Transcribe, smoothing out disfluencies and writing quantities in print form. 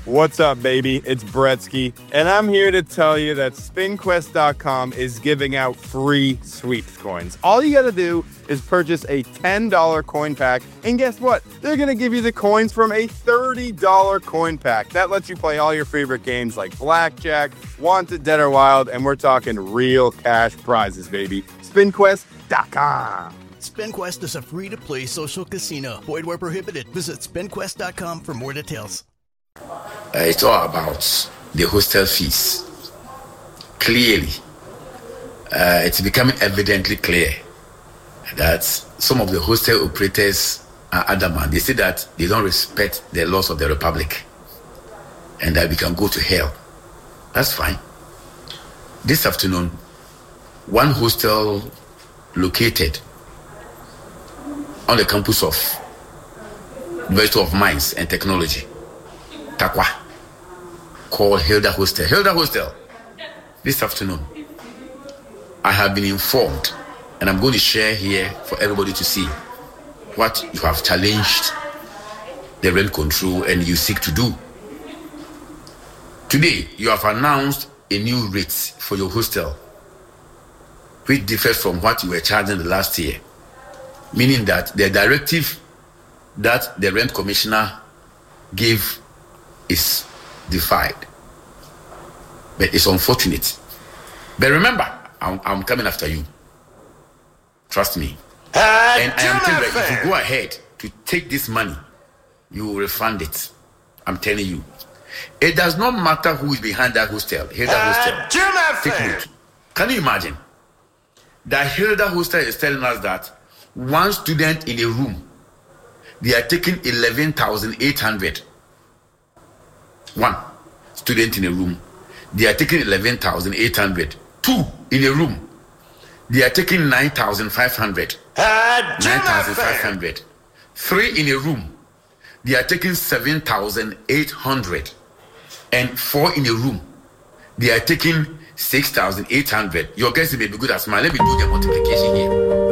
What's up, baby? It's Bretsky, and I'm here to tell you that SpinQuest.com is giving out free sweeps coins. All you gotta do is purchase a $10 coin pack, and guess what? They're gonna give you the coins from a $30 coin pack. That lets you play all your favorite games like Blackjack, Wanted, Dead or Wild, and we're talking real cash prizes, baby. SpinQuest.com. SpinQuest is a free-to-play social casino. Void where prohibited. Visit SpinQuest.com for more details. It's all about the hostel fees. Clearly, it's becoming evidently clear that some of the hostel operators are adamant. They say that they don't respect the laws of the republic and that we can go to hell. That's fine. This afternoon, one hostel located on the campus of University of Mines and Technology, Takwa, called Hilda Hostel. Hilda Hostel, this afternoon, I have been informed, and I'm going to share here for everybody to see what you have challenged the rent control and you seek to do. Today, you have announced a new rate for your hostel, which differs from what you were charging the last year, meaning that the directive that the rent commissioner gave is defied. But it's unfortunate. But remember, I'm coming after you. Trust me. And I am telling you, if you go ahead to take this money, you will refund it. I'm telling you. It does not matter who is behind that hostel. Hilda Hostel. Take note. Can you imagine that Hilda Hostel is telling us that one student in a room, they are taking 11,800. One student in a room, they are taking 11,800. Two in a room, they are taking 9,500. 9,500. Three in a room, they are taking 7,800. And four in a room, they are taking 6,800. Your guess may be good as mine. Let me do the multiplication here.